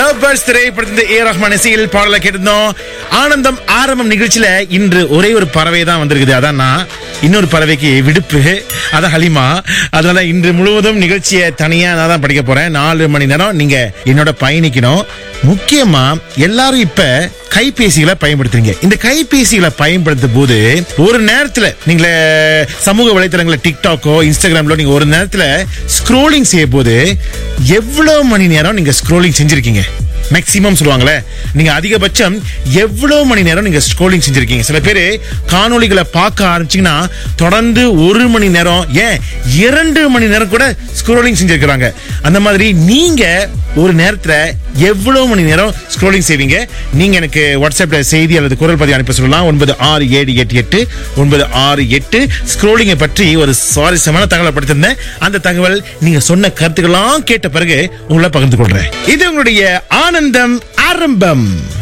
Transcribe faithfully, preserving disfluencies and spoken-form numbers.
Love birds திரைப்படத்தின் ஏ ரஹ்மான் இசையில் பாடலை கேட்டிருந்தோம். ஆனந்தம் ஆரம்பம் நிகழ்ச்சியில இன்று ஒரே ஒரு பறவை தான் வந்திருக்குது. அதான் நான். இன்னொரு பறவைக்கு விடுப்பு, அதான் ஹலிமா. அதனால இன்று முழுவதும் நிகழ்ச்சியை தனியா நான் தான் படிக்க போறேன். நாலு மணி நேரம் நீங்க என்னோட பயணிக்கணும். முக்கியமா எல்லாரும் இப்ப கைபேசிகளை பயன்படுத்துறீங்க. இந்த கைபேசிகளை பயன்படுத்தும் போது ஒரு நேரத்துல நீங்க சமூக வலைத்தளங்கள டிக்டாக்கோ இன்ஸ்டாகிராம்லோ நீங்க ஒரு நேரத்துல ஸ்க்ரோலிங் செய்ய போது எவ்வளவு மணி நேரம் நீங்க ஸ்க்ரோலிங் செஞ்சிருக்கீங்க? மேக்ஸிமம் சொல்லுவாங்களே, நீங்க அதிகபட்சம் எவ்வளவு மணி நேரம் நீங்க ஸ்க்ரோலிங் செஞ்சிருக்கீங்க? சில பேரு காணொளிகளை பார்க்க ஆரம்பிச்சீங்கன்னா தொடர்ந்து ஒரு மணி நேரம், ஏன் இரண்டு மணி நேரம் கூட ஸ்க்ரோலிங் செஞ்சிருக்கிறாங்க. அந்த மாதிரி நீங்க ஒரு நேரத்துல எவ்வளவு மணி நேரம் ஸ்க்ரோலிங் செய்வீங்க? நீங்க எனக்கு வாட்ஸ்அப்ல செய்தி அல்லது குரல் பதிவு அனுப்ப சொல்லலாம். ஒன்பது ஆறு ஏழு எட்டு எட்டு ஒன்பது ஆறு எட்டு. ஸ்க்ரோலிங்கை பற்றி ஒரு சுவாரஸ்யமான தகவலை படுத்திருந்தேன். அந்த தகவல் நீங்க சொன்ன கருத்துக்கெல்லாம் கேட்ட பிறகு உங்களை பகிர்ந்து கொள்றேன். இது உங்களுடைய ஆனந்தம் ஆரம்பம்.